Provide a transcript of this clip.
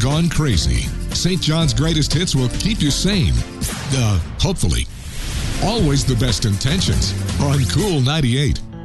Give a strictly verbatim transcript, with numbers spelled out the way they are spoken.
gone crazy. Saint John's greatest hits will keep you sane. Uh, hopefully. Always the best intentions on Cool ninety-eight.